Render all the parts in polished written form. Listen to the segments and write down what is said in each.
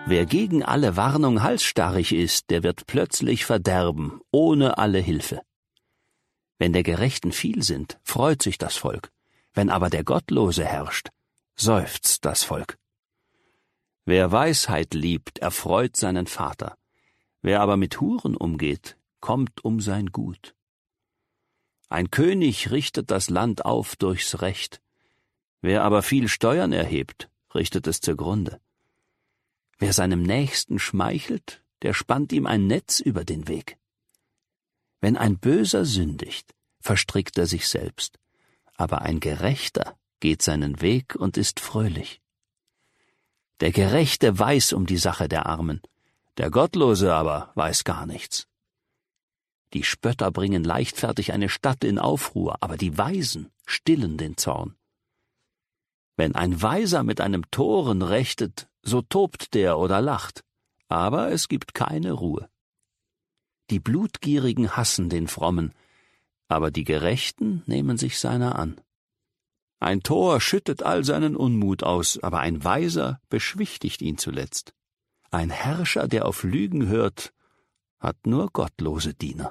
Wer gegen alle Warnung halsstarrig ist, der wird plötzlich verderben, ohne alle Hilfe. Wenn der Gerechten viel sind, freut sich das Volk. Wenn aber der Gottlose herrscht, seufzt das Volk. Wer Weisheit liebt, erfreut seinen Vater. Wer aber mit Huren umgeht, kommt um sein Gut. Ein König richtet das Land auf durchs Recht. Wer aber viel Steuern erhebt, richtet es zugrunde. Wer seinem Nächsten schmeichelt, der spannt ihm ein Netz über den Weg. Wenn ein Böser sündigt, verstrickt er sich selbst, aber ein Gerechter geht seinen Weg und ist fröhlich. Der Gerechte weiß um die Sache der Armen, der Gottlose aber weiß gar nichts. Die Spötter bringen leichtfertig eine Stadt in Aufruhr, aber die Weisen stillen den Zorn. Wenn ein Weiser mit einem Toren rechtet, so tobt der oder lacht, aber es gibt keine Ruhe. Die Blutgierigen hassen den Frommen, aber die Gerechten nehmen sich seiner an. Ein Tor schüttet all seinen Unmut aus, aber ein Weiser beschwichtigt ihn zuletzt. Ein Herrscher, der auf Lügen hört, hat nur gottlose Diener.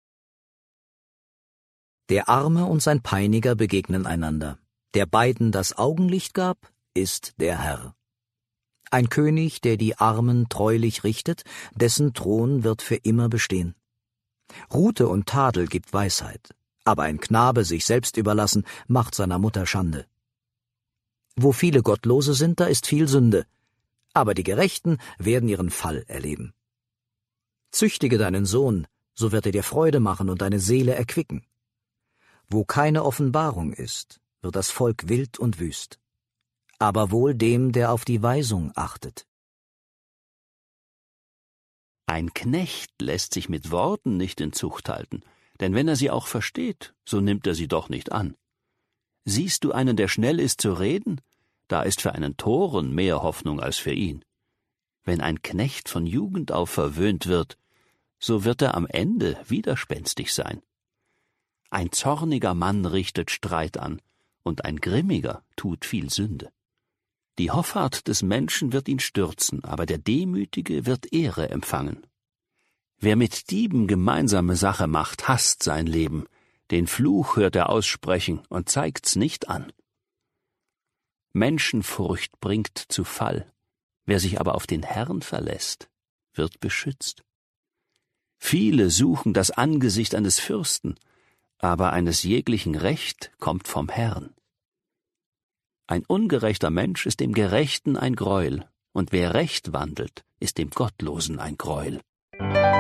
Der Arme und sein Peiniger begegnen einander. Der beiden das Augenlicht gab, ist der Herr. Ein König, der die Armen treulich richtet, dessen Thron wird für immer bestehen. Rute und Tadel gibt Weisheit, aber ein Knabe sich selbst überlassen, macht seiner Mutter Schande. Wo viele Gottlose sind, da ist viel Sünde, aber die Gerechten werden ihren Fall erleben. Züchtige deinen Sohn, so wird er dir Freude machen und deine Seele erquicken. Wo keine Offenbarung ist, wird das Volk wild und wüst. Aber wohl dem, der auf die Weisung achtet. Ein Knecht lässt sich mit Worten nicht in Zucht halten, denn wenn er sie auch versteht, so nimmt er sie doch nicht an. Siehst du einen, der schnell ist zu reden? Da ist für einen Toren mehr Hoffnung als für ihn. Wenn ein Knecht von Jugend auf verwöhnt wird, so wird er am Ende widerspenstig sein. Ein zorniger Mann richtet Streit an, und ein Grimmiger tut viel Sünde. Die Hoffart des Menschen wird ihn stürzen, aber der Demütige wird Ehre empfangen. Wer mit Dieben gemeinsame Sache macht, hasst sein Leben. Den Fluch hört er aussprechen und zeigt's nicht an. Menschenfurcht bringt zu Fall. Wer sich aber auf den Herrn verlässt, wird beschützt. Viele suchen das Angesicht eines Fürsten, aber eines jeglichen Recht kommt vom Herrn. Ein ungerechter Mensch ist dem Gerechten ein Greuel, und wer Recht wandelt, ist dem Gottlosen ein Greuel.